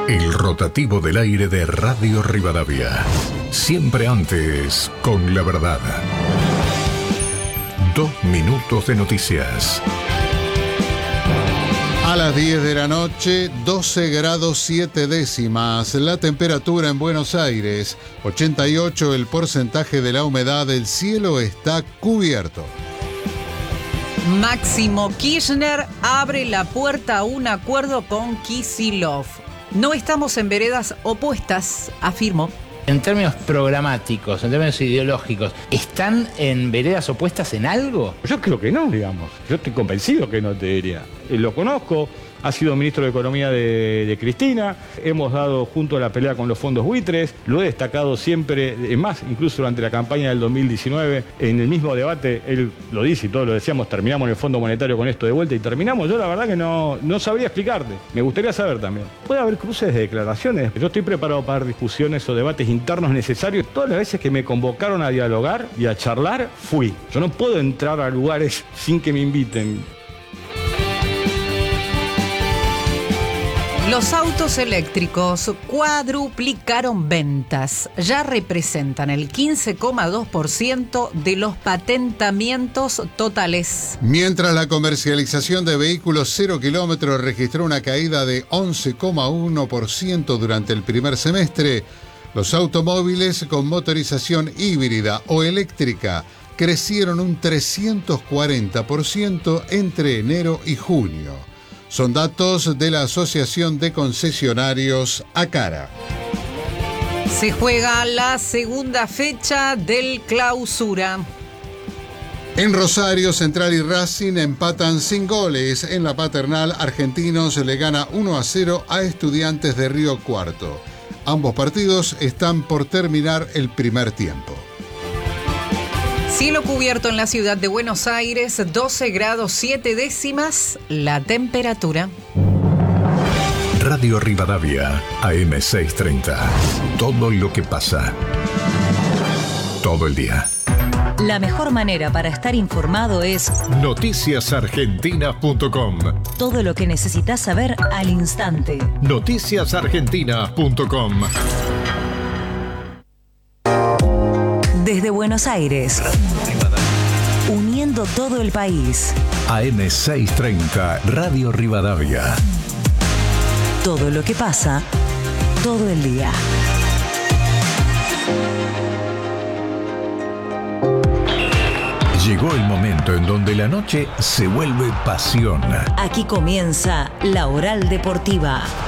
El rotativo del aire de Radio Rivadavia. Siempre antes, con la verdad. 2 minutos de noticias. A las 10 de la noche, 12 grados 7 décimas. La temperatura en Buenos Aires, 88 el porcentaje de la humedad. El cielo está cubierto. Máximo Kirchner abre la puerta a un acuerdo con Kicillof. No estamos en veredas opuestas, afirmó. En términos programáticos, en términos ideológicos, ¿están en veredas opuestas en algo? Yo creo que no, digamos. Yo estoy convencido que no, te diría. Lo conozco, ha sido ministro de Economía de Cristina, hemos dado junto a la pelea con los fondos buitres, lo he destacado siempre, es más, incluso durante la campaña del 2019, en el mismo debate, él lo dice y todos lo decíamos, terminamos en el Fondo Monetario con esto de vuelta y terminamos. Yo la verdad que no sabría explicarte, me gustaría saber también. Puede haber cruces de declaraciones, yo estoy preparado para dar discusiones o debates internos necesarios. Todas las veces que me convocaron a dialogar y a charlar, fui. Yo no puedo entrar a lugares sin que me inviten. Los autos eléctricos cuadruplicaron ventas. Ya representan el 15,2% de los patentamientos totales. Mientras la comercialización de vehículos 0 kilómetros registró una caída de 11,1% durante el primer semestre, los automóviles con motorización híbrida o eléctrica crecieron un 340% entre enero y junio. Son datos de la Asociación de Concesionarios ACARA. Se juega la segunda fecha del Clausura. En Rosario, Central y Racing empatan sin goles. En la Paternal, Argentinos le gana 1-0 a Estudiantes de Río Cuarto. Ambos partidos están por terminar el primer tiempo. Cielo cubierto en la ciudad de Buenos Aires, 12 grados 7 décimas, la temperatura. Radio Rivadavia, AM630. Todo lo que pasa. Todo el día. La mejor manera para estar informado es noticiasargentinas.com. Todo lo que necesitas saber al instante. Noticiasargentinas.com. Desde Buenos Aires, uniendo todo el país. AM630, Radio Rivadavia. Todo lo que pasa, todo el día. Llegó el momento en donde la noche se vuelve pasión. Aquí comienza La Oral Deportiva.